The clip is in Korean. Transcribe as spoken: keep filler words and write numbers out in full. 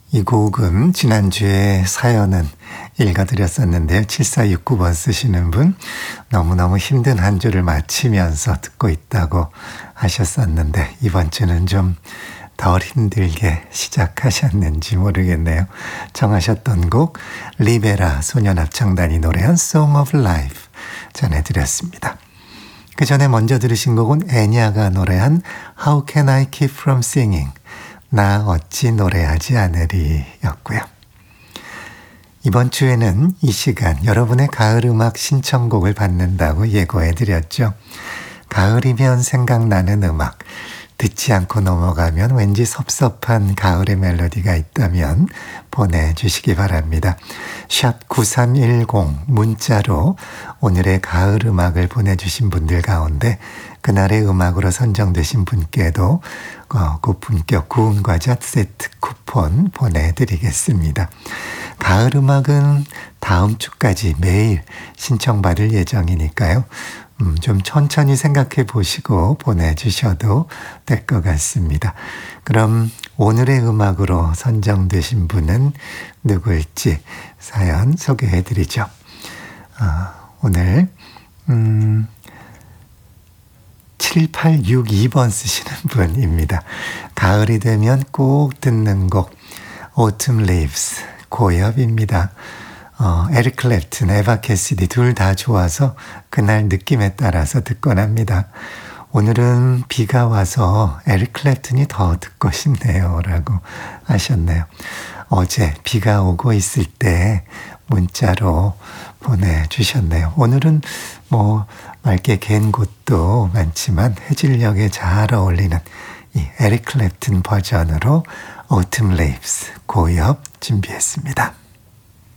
이 곡은 지난주에 사연은 읽어드렸었는데요. 칠사육구 번 쓰시는 분 너무너무 힘든 한 주를 마치면서 듣고 있다고 하셨었는데 이번 주는 좀 덜 힘들게 시작하셨는지 모르겠네요. 정하셨던 곡 리베라 소년합창단이 노래한 Song of Life 전해드렸습니다. 그 전에 먼저 들으신 곡은 애냐가 노래한 How Can I Keep From Singing 나 어찌 노래하지 않으리 였고요. 이번 주에는 이 시간 여러분의 가을 음악 신청곡을 받는다고 예고해드렸죠. 가을이면 생각나는 음악, 듣지 않고 넘어가면 왠지 섭섭한 가을의 멜로디가 있다면 보내주시기 바랍니다. 샵 구삼일공 문자로 오늘의 가을 음악을 보내주신 분들 가운데 그날의 음악으로 선정되신 분께도 고품격 구운 과자 세트 쿠폰 보내드리겠습니다. 가을 음악은 다음 주까지 매일 신청받을 예정이니까요. 음, 좀 천천히 생각해 보시고 보내주셔도 될 것 같습니다. 그럼 오늘의 음악으로 선정되신 분은 누구일지 사연 소개해 드리죠. 어, 오늘 음, 칠팔육이 번 쓰시는 분입니다. 가을이 되면 꼭 듣는 곡 Autumn Leaves 고엽입니다. 어, 에릭 클랩튼, 에바 캐시디 둘 다 좋아서 그날 느낌에 따라서 듣곤 합니다. 오늘은 비가 와서 에릭 클랩튼이 더 듣고 싶네요 라고 하셨네요. 어제 비가 오고 있을 때 문자로 보내주셨네요. 오늘은 뭐 맑게 갠 곳도 많지만 해질녘에 잘 어울리는 이 에릭 클랩튼 버전으로 Autumn Leaves 고엽 준비했습니다.